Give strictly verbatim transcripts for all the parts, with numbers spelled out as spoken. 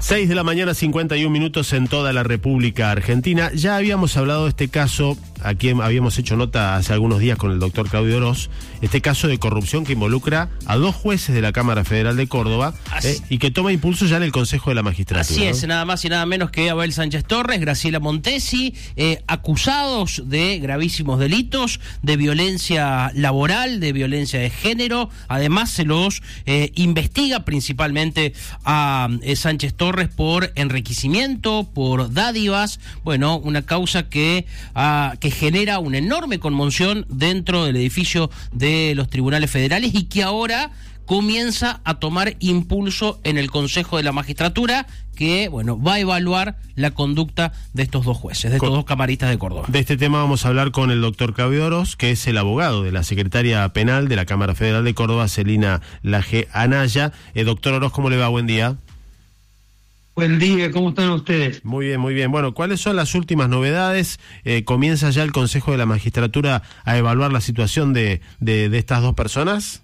seis de la mañana, cincuenta y un minutos en toda la República Argentina. Ya habíamos hablado de este caso, aquí habíamos hecho nota hace algunos días con el doctor Claudio Oroz, este caso de corrupción que involucra a dos jueces de la Cámara Federal de Córdoba eh, y que toma impulso ya en el Consejo de la Magistratura. Así es, ¿no? Nada más y nada menos que Abel Sánchez Torres, Graciela Montesi, eh, acusados de gravísimos delitos, de violencia laboral, de violencia de género. Además se los eh, investiga principalmente a eh, Sánchez Torres por enriquecimiento, por dádivas. Bueno, una causa que, uh, que genera una enorme conmoción dentro del edificio de los tribunales federales y que ahora comienza a tomar impulso en el Consejo de la Magistratura, que, bueno, va a evaluar la conducta de estos dos jueces, de estos dos camaristas de Córdoba. De este tema vamos a hablar con el doctor Claudio Oroz, que es el abogado de la secretaria penal de la Cámara Federal de Córdoba, Celina Laje Anaya. Eh, doctor Oroz, ¿cómo le va? Buen día. Buen día, ¿cómo están ustedes? Muy bien, muy bien. Bueno, ¿cuáles son las últimas novedades? Eh, ¿Comienza ya el Consejo de la Magistratura a evaluar la situación de, de, de estas dos personas?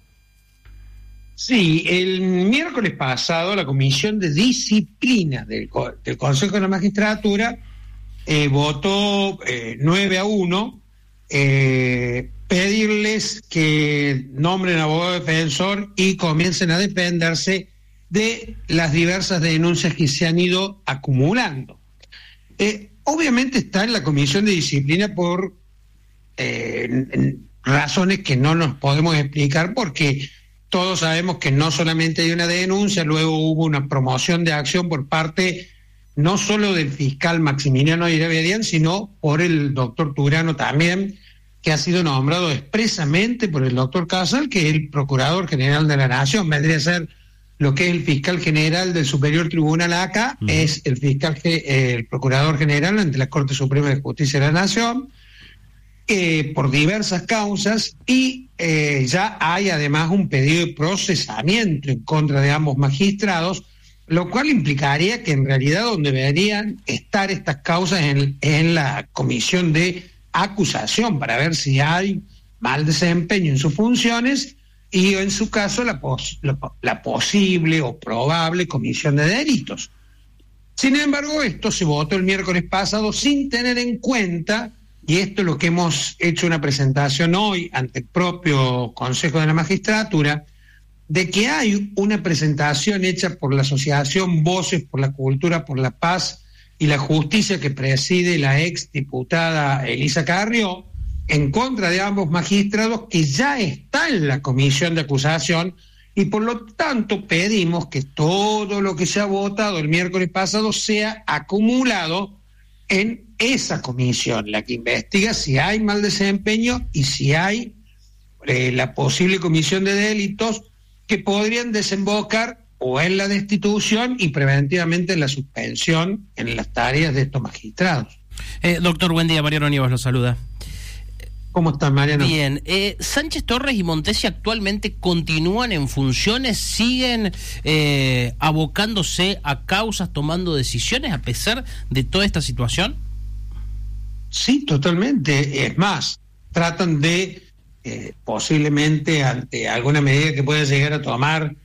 Sí, el miércoles pasado la Comisión de Disciplina del, del Consejo de la Magistratura eh, votó eh, nueve a uno eh, pedirles que nombren abogado defensor y comiencen a defenderse de las diversas denuncias que se han ido acumulando. Eh, obviamente está en la Comisión de Disciplina por eh, en, en razones que no nos podemos explicar, porque todos sabemos que no solamente hay una denuncia, luego hubo una promoción de acción por parte no solo del fiscal Maximiliano Iravidian, sino por el doctor Turano también, que ha sido nombrado expresamente por el doctor Casal, que es el Procurador General de la Nación. Vendría a ser lo que es el fiscal general del Superior Tribunal acá, uh-huh. es el fiscal, eh, el Procurador General ante la Corte Suprema de Justicia de la Nación, eh, por diversas causas, y eh, ya hay además un pedido de procesamiento en contra de ambos magistrados, lo cual implicaría que en realidad donde deberían estar estas causas en, en la comisión de acusación, para ver si hay mal desempeño en sus funciones, y en su caso la, pos, la, la posible o probable comisión de delitos. Sin embargo, esto se votó el miércoles pasado sin tener en cuenta, y esto es lo que hemos hecho una presentación hoy ante el propio Consejo de la Magistratura, de que hay una presentación hecha por la Asociación Voces por la Cultura, por la Paz y la Justicia, que preside la ex diputada Elisa Carrió, en contra de ambos magistrados, que ya está en la comisión de acusación, y por lo tanto pedimos que todo lo que se ha votado el miércoles pasado sea acumulado en esa comisión, la que investiga si hay mal desempeño y si hay eh, la posible comisión de delitos que podrían desembocar o en la destitución y preventivamente en la suspensión en las tareas de estos magistrados. Eh, doctor, buen día. Mariano Nieves lo saluda. ¿Cómo están, Mariano? Bien. Eh, ¿Sánchez Torres y Montesi actualmente continúan en funciones? ¿Siguen eh, abocándose a causas, tomando decisiones a pesar de toda esta situación? Sí, totalmente. Es más, tratan de, eh, posiblemente ante alguna medida que pueda llegar a tomar